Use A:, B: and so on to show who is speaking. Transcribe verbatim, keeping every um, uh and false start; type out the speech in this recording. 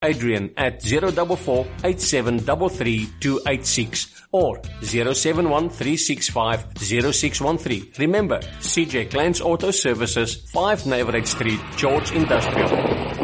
A: Adrian at zero four four, eight seven three three, two eight six or zero seven one, three six five, zero six one three. Remember, C J Clans Auto Services, five Navarrete Street, George Industrial.